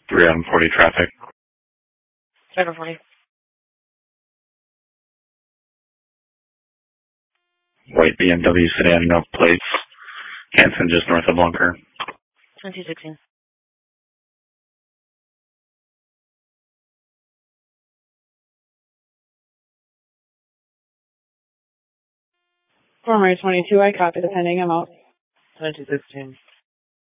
3 on 40 traffic. 740. White BMW sedan, no plates. Hanson just north of Bunker. 2216. Former 22, I copy the pending. I'm out. 2216.